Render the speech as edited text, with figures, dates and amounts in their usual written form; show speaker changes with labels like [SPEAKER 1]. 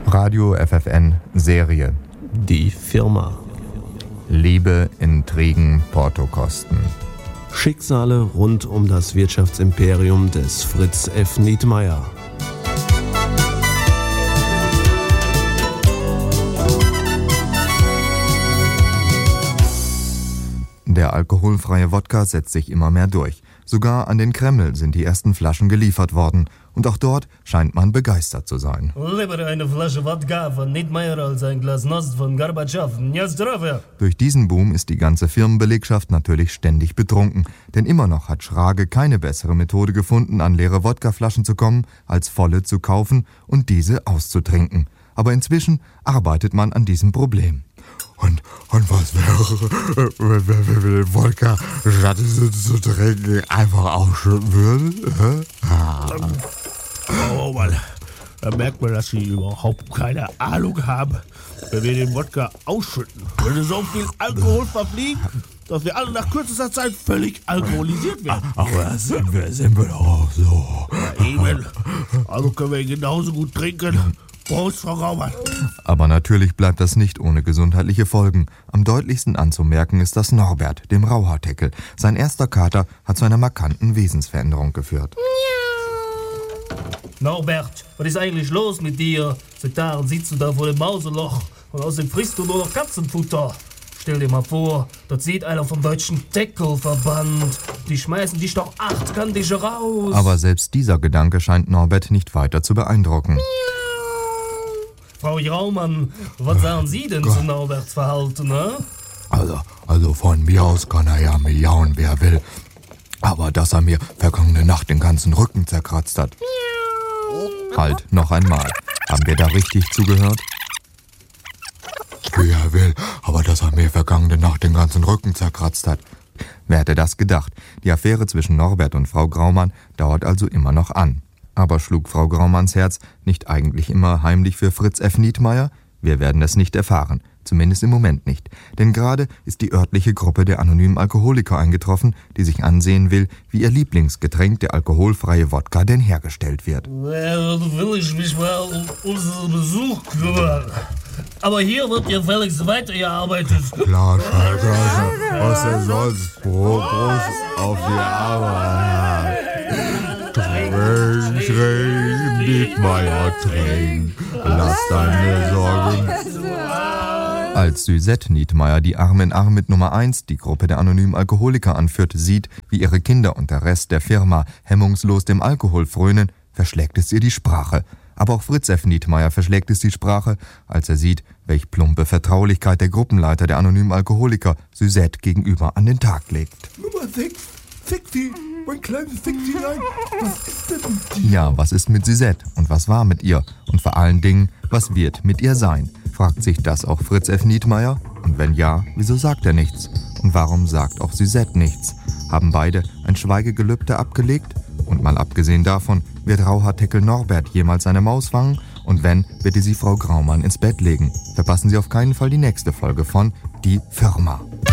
[SPEAKER 1] Radio FFN Serie.
[SPEAKER 2] Die Firma.
[SPEAKER 1] Liebe, Intrigen, Portokosten.
[SPEAKER 2] Schicksale rund um das Wirtschaftsimperium des Fritz F. Nietmeyer.
[SPEAKER 1] Der alkoholfreie Wodka setzt sich immer mehr durch. Sogar an den Kreml sind die ersten Flaschen geliefert worden. Und auch dort scheint man begeistert zu sein.
[SPEAKER 3] Lieber eine Flasche Wodka von Nietmeyer als ein Glas Nost von Gorbatschow.
[SPEAKER 1] Durch diesen Boom ist die ganze Firmenbelegschaft natürlich ständig betrunken. Denn immer noch hat Schrage keine bessere Methode gefunden, an leere Wodkaflaschen zu kommen, als volle zu kaufen und diese auszutrinken. Aber inzwischen arbeitet man an diesem Problem.
[SPEAKER 4] Und was wäre, wenn wir den Wodka, statt zu trinken, einfach ausschütten würden?
[SPEAKER 5] Oh Mann, da merkt man, dass sie überhaupt keine Ahnung haben, wenn wir den Wodka ausschütten. Würde so viel Alkohol verfliegen, dass wir alle nach kürzester Zeit völlig alkoholisiert werden.
[SPEAKER 4] Aber das sind wir doch auch so.
[SPEAKER 5] Ja, eben. Also können wir ihn genauso gut trinken. Prost, Frau Raumann.
[SPEAKER 1] Aber natürlich bleibt das nicht ohne gesundheitliche Folgen. Am deutlichsten anzumerken ist das Norbert, dem Rauhaarteckel. Sein erster Kater hat zu einer markanten Wesensveränderung geführt.
[SPEAKER 3] Norbert, was ist eigentlich los mit dir? Seit Tagen sitzt du da vor dem Mauseloch und außerdem frisst du nur noch Katzenfutter. Stell dir mal vor, dort sieht einer vom deutschen Teckelverband. Die schmeißen dich doch achtkantige raus.
[SPEAKER 1] Aber selbst dieser Gedanke scheint Norbert nicht weiter zu beeindrucken.
[SPEAKER 3] Frau Raumann, was sagen Sie denn zu Norberts Verhalten, ne?
[SPEAKER 4] Also von mir aus kann er ja miauen, wer will. Aber dass er mir vergangene Nacht den ganzen Rücken zerkratzt hat.
[SPEAKER 1] Halt, noch einmal. Haben wir da richtig zugehört?
[SPEAKER 4] Wie er will, aber dass er mir vergangene Nacht den ganzen Rücken zerkratzt hat.
[SPEAKER 1] Wer hätte das gedacht? Die Affäre zwischen Norbert und Frau Graumann dauert also immer noch an. Aber schlug Frau Graumanns Herz nicht eigentlich immer heimlich für Fritz F. Nietmeyer? Wir werden es nicht erfahren. Zumindest im Moment nicht. Denn gerade ist die örtliche Gruppe der anonymen Alkoholiker eingetroffen, die sich ansehen will, wie ihr Lieblingsgetränk, der alkoholfreie Wodka, denn hergestellt wird.
[SPEAKER 3] Will ich mich mal um unseren Besuch kümmern. Aber hier wird gefälligst weitergearbeitet.
[SPEAKER 4] Klar, was denn sonst? Prost auf die Arbeit. Trink, Nietmeyer, trink. Lass deine Sorgen.
[SPEAKER 1] Als Suzette Nietmeyer, die Arm in Arm mit Nummer 1 die Gruppe der anonymen Alkoholiker anführt, sieht, wie ihre Kinder und der Rest der Firma hemmungslos dem Alkohol frönen, verschlägt es ihr die Sprache. Aber auch Fritz F. Nietmeyer verschlägt es die Sprache, als er sieht, welch plumpe Vertraulichkeit der Gruppenleiter der anonymen Alkoholiker Suzette gegenüber an den Tag legt.
[SPEAKER 4] Nummer 6, Sexy, mein kleines Sexylein, was ist denn mit dir?
[SPEAKER 1] Ja, was ist mit Suzette und was war mit ihr? Und vor allen Dingen, was wird mit ihr sein? Fragt sich das auch Fritz F. Nietmeyer? Und wenn ja, wieso sagt er nichts? Und warum sagt auch Suzette nichts? Haben beide ein Schweigegelübde abgelegt? Und mal abgesehen davon, wird Rauhaarteckel Norbert jemals seine Maus fangen? Und wenn, wird sie Frau Graumann ins Bett legen? Verpassen Sie auf keinen Fall die nächste Folge von Die Firma.